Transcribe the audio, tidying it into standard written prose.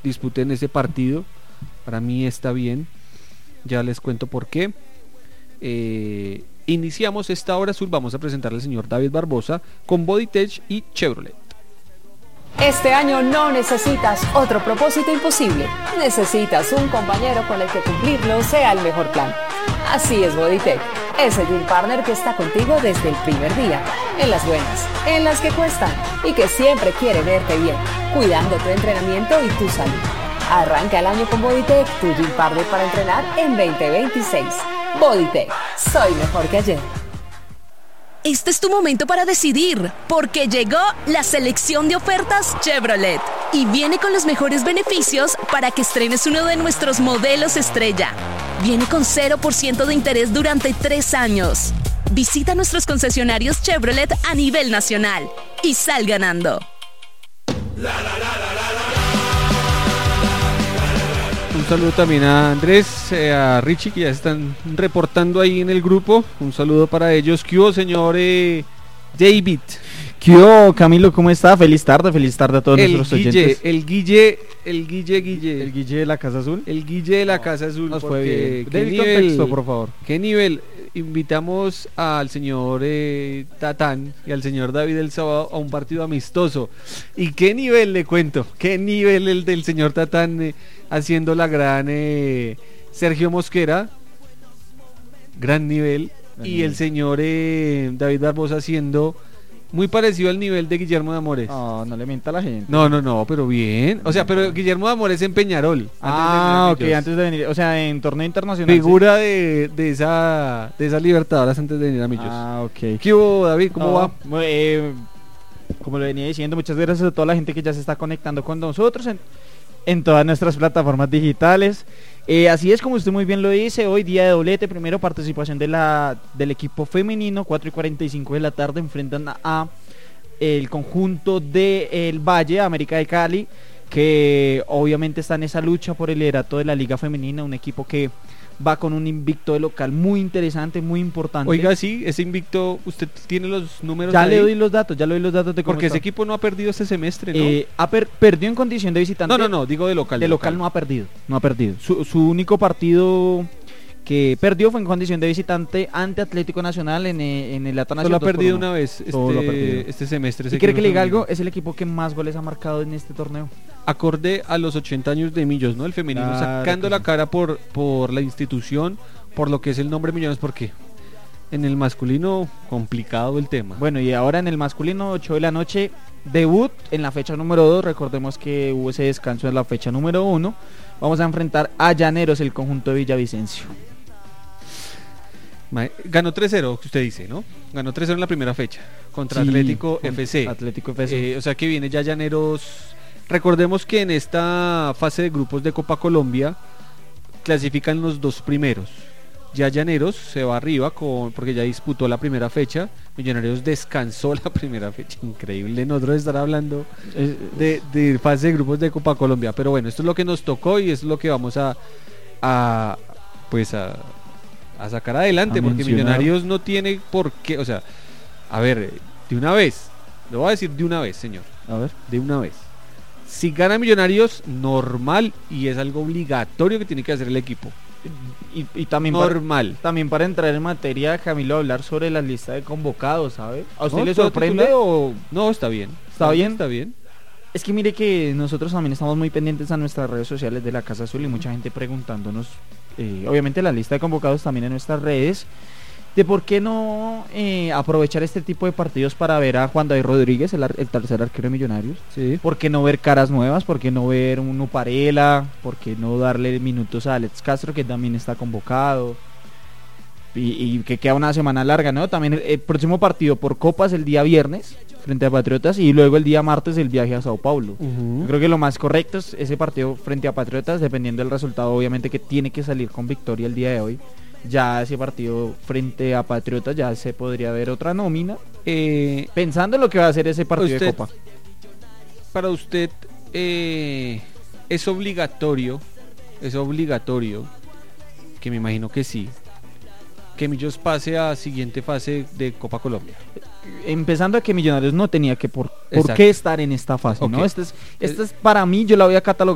disputen ese partido. Para mí está bien. Ya les cuento por qué. Iniciamos esta hora azul. Vamos a presentar al señor David Barbosa con Bodytech y Chevrolet. Este año no necesitas otro propósito imposible. Necesitas un compañero con el que cumplirlo sea el mejor plan. Así es Bodytech, ese Gym Partner que está contigo desde el primer día, en las buenas, en las que cuestan y que siempre quiere verte bien, cuidando tu entrenamiento y tu salud. Arranca el año con Bodytech, tu Gym Partner para entrenar en 2026. Bodytech, soy mejor que ayer. Este es tu momento para decidir, porque llegó la selección de ofertas Chevrolet y viene con los mejores beneficios para que estrenes uno de nuestros modelos estrella. Viene con 0% de interés durante 3 años. Visita nuestros concesionarios Chevrolet a nivel nacional y sal ganando. Un saludo también a Andrés, a Richie, que ya se están reportando ahí en el grupo. Un saludo para ellos. ¿Qué hubo, señor David? ¿Qué hubo, Camilo? ¿Cómo está? Feliz tarde a todos nuestros oyentes. El Guille de la Casa Azul. El Guille de la Casa Azul. Nos fue bien. ¿Qué nivel, contexto, por favor? ¿Qué nivel? Invitamos al señor Tatán y al señor David el sábado a un partido amistoso. ¿Y qué nivel le cuento? ¿Qué nivel el del señor Tatán haciendo la gran Sergio Mosquera? Gran nivel. Y el señor David Barbosa haciendo muy parecido al nivel de Guillermo de Amores. No le mienta a la gente. No, pero bien. O sea, pero Guillermo de Amores en Peñarol. Antes de venir, o sea, en torneo internacional. Figura ¿sí? de esa Libertadores antes de venir a Millos. Ok. ¿Qué hubo, David? ¿Cómo va? Como le venía diciendo, muchas gracias a toda la gente que ya se está conectando con nosotros en todas nuestras plataformas digitales. Así es, como usted muy bien lo dice, hoy día de doblete, primero participación del equipo femenino, 4:45 de la tarde, enfrentan a el conjunto del Valle, América de Cali, que obviamente está en esa lucha por el liderato de la Liga Femenina, un equipo que va con un invicto de local muy interesante, muy importante. Oiga, sí, ese invicto, usted tiene los números. Ya le doy los datos de cómo porque está. Ese equipo no ha perdido este semestre, ¿no? Perdió en condición de visitante. No, digo de local. De local no ha perdido. Su único partido que perdió fue en condición de visitante ante Atlético Nacional en el Atanasio. Solo ha perdido una vez este semestre. ¿Y quiere que le diga algo? Es el equipo que más goles ha marcado en este torneo. Acorde a los 80 años de Millos, ¿no? El femenino sacando la cara por la institución, por lo que es el nombre Millones, porque en el masculino complicado el tema. Bueno, y ahora en el masculino, 8 de la noche, debut en la fecha número 2, recordemos que hubo ese descanso en la fecha número 1, vamos a enfrentar a Llaneros, el conjunto de Villavicencio. Ganó 3-0, que usted dice, ¿no? Ganó 3-0 en la primera fecha contra Atlético FC. Atlético FC. O sea que viene ya Llaneros. Recordemos que en esta fase de grupos de Copa Colombia clasifican los 2 primeros. Ya Llaneros se va arriba porque ya disputó la primera fecha. Millonarios descansó la primera fecha. Increíble nosotros estar hablando de fase de grupos de Copa Colombia. Pero bueno, esto es lo que nos tocó y es lo que vamos a sacar adelante, porque Millonarios no tiene por qué, o sea, a ver, de una vez, lo voy a decir de una vez, señor. A ver, de una vez. Si gana Millonarios, normal, y es algo obligatorio que tiene que hacer el equipo. Y también normal. También para entrar en materia, Camilo, hablar sobre la lista de convocados, ¿sabe? ¿A usted le sorprende o...? No, está bien. ¿Está bien? Está bien. Es que mire que nosotros también estamos muy pendientes a nuestras redes sociales de la Casa Azul y mucha gente preguntándonos, obviamente la lista de convocados también en nuestras redes, de por qué no aprovechar este tipo de partidos para ver a Juan David Rodríguez, el tercer arquero de Millonarios. Sí. ¿Por qué no ver caras nuevas? ¿Por qué no ver un Uparela? ¿Por qué no darle minutos a Alex Castro, que también está convocado? Y que queda una semana larga, ¿no? También el próximo partido por Copas el día viernes frente a Patriotas y luego el día martes el viaje a Sao Paulo. Yo creo que lo más correcto es ese partido frente a Patriotas, dependiendo del resultado, obviamente que tiene que salir con victoria el día de hoy. Ya ese partido frente a Patriotas ya se podría ver otra nómina, pensando en lo que va a ser ese partido de Copa. Para usted es obligatorio, que me imagino que sí, que Millos pase a siguiente fase de Copa Colombia. Empezando a que Millonarios no tenía que por qué estar en esta fase, okay. ¿No? Esta es para mí, yo la voy a catalogar